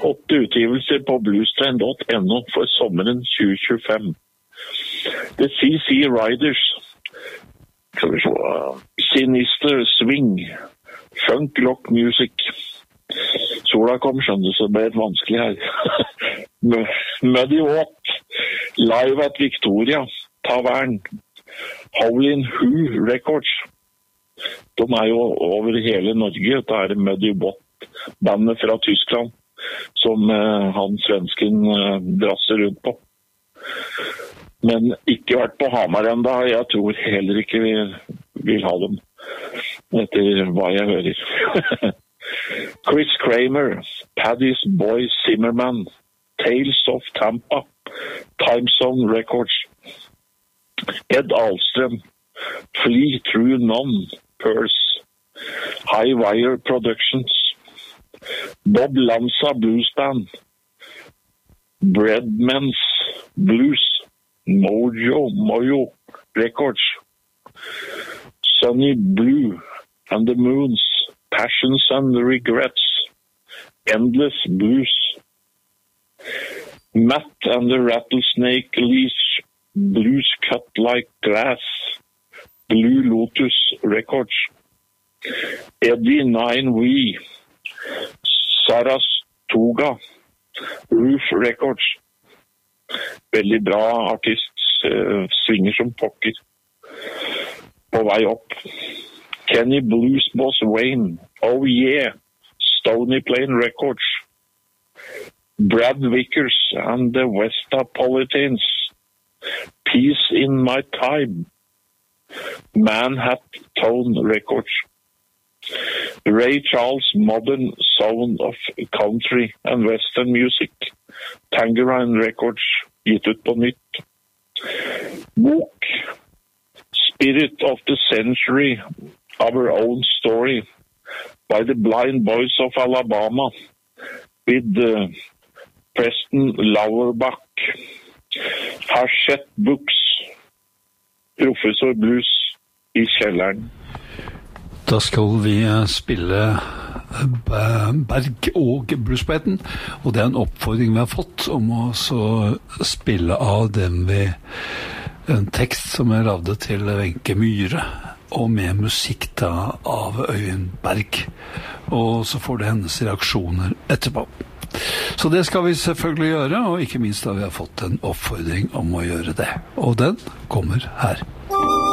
8 utgivelser på bluestrain.no for sommeren 2025. The CC Riders, Sinister Swing, Funk Rock Music. Sola kom, skjønner, så det ble et vanskelig her. Muddy Watt, Live at Victoria, Tavern, Howlin' Who Records. De jo over hele Norge. Det Muddy Watt, bandet fra Tyskland, som han svensken drasser rundt på. Men ikke vært på Hamar enda. Jeg tror heller ikke vi vil ha dem, etter hva jeg hører. Chris Kramer, Paddy's Boy Zimmerman, Tales of Tampa, Time Zone Records, Ed Ahlström, Flee Through None, Purse, High Wire Productions, Bob Lanza Blues Band, Breadman's Blues, Mojo Records, Sunny Blue and the Moons, Passions and Regrets, Endless Blues, Matt and the Rattlesnake Leash, Blues Cut Like Glass, Blue Lotus Records, Eddie 9V, Saratoga, Roof Records. Veldig bra artist, svinger som pokker på vei opp. Kenny Blues Boss Wayne, Oh Yeah, Stony Plain Records, Brad Vickers and the Westapolitans, Peace in My Time, Manhattan Tone Records, Ray Charles Modern Sound of Country and Western Music, Tangerine Records, gitt ut på nytt. Bok, Spirit of the Century, Our Own Story, by the Blind Boys of Alabama, with Preston Lauerbach. Hachette Books, Professor Blues i kjelleren. Da skal vi spille Berg og Bluesbretten, og det en oppfordring vi har fått om å så spille av en tekst som lavet til Wenche Myhre, og med musikk da av Øyvind Berg, og så får det hennes reaksjoner etterpå. Så det skal vi selvfølgelig gjøre, og ikke minst da vi har fått en oppfordring om å gjøre det, og den kommer her.